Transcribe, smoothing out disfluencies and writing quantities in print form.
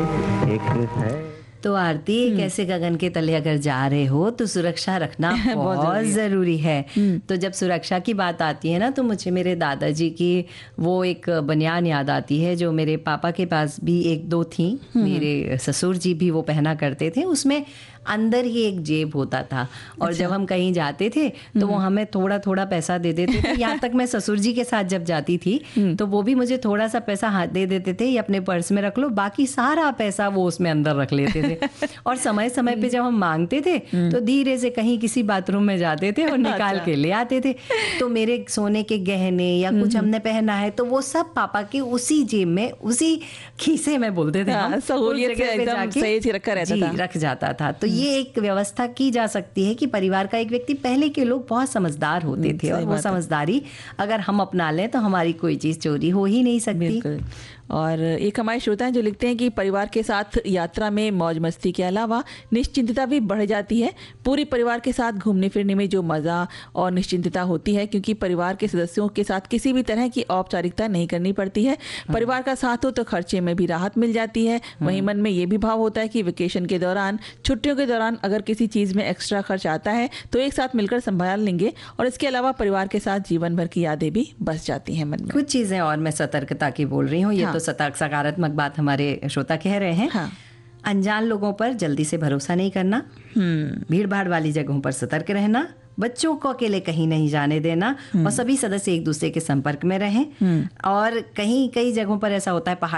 एक है। तो आरती, कैसे गगन के तले अगर जा रहे हो तो सुरक्षा रखना बहुत ज़रूरी है। तो जब सुरक्षा की बात आती है ना, तो मुझे मेरे दादाजी की वो एक बनियान याद आती है जो मेरे पापा के पास भी एक दो थी। मेरे ससुर जी भी वो पहना करते थे। उसमें अंदर ही एक जेब होता था और अच्छा। जब हम कहीं जाते थे तो वो हमें थोड़ा थोड़ा पैसा दे देते थे। यहाँ तक मैं ससुर जी के साथ जब जाती थी तो वो भी मुझे थोड़ा सा पैसा हाथ दे देते थे, ये अपने पर्स में रख लो, बाकी सारा पैसा वो उसमें अंदर रख लेते थे। और समय समय पे जब हम मांगते थे तो धीरे से कहीं किसी बाथरूम में जाते थे और निकाल के ले आते थे। तो मेरे सोने के गहने या कुछ हमने पहना है तो वो सब पापा के उसी जेब में, उसी खीसे में बोलते थे हम, सहूलियत से एकदम सही से रखा रहता था। रख जाता था। तो ये एक व्यवस्था की जा सकती है कि परिवार का एक व्यक्ति, पहले के लोग बहुत समझदार होते थे और वो समझदारी अगर हम अपना लें तो हमारी कोई चीज़ चोरी हो ही नहीं सकती। बिल्कुल। और एक हमारे श्रोता हैं जो लिखते हैं कि परिवार के साथ यात्रा में मौज मस्ती के अलावा निश्चिंतता भी बढ़ जाती है। पूरी परिवार के साथ घूमने फिरने में जो मज़ा और निश्चिंतता होती है, क्योंकि परिवार के सदस्यों के साथ किसी भी तरह की औपचारिकता नहीं करनी पड़ती है। परिवार का साथ हो तो खर्चे में भी राहत मिल जाती है। वहीं मन में ये भी भाव होता है कि वेकेशन के दौरान, छुट्टियों के दौरान अगर किसी चीज़ में एक्स्ट्रा खर्च आता है तो एक साथ मिलकर संभाल लेंगे। और इसके अलावा परिवार के साथ जीवन भर की यादें भी बस जाती हैं मन में। कुछ चीज़ें और मैं सतर्कता की बोल रही हूँ, ये तो सकारात्मक बात हमारे श्रोता कह रहे हैं। अनजान लोगों पर जल्दी से भरोसा नहीं करना, भीड़ भाड़ वाली जगहों पर सतर्क रहना, बच्चों को अकेले कहीं नहीं जाने देना और सभी सदस्य एक दूसरे के संपर्क में रहें। और कई जगहों पर ऐसा होता है, पहाड़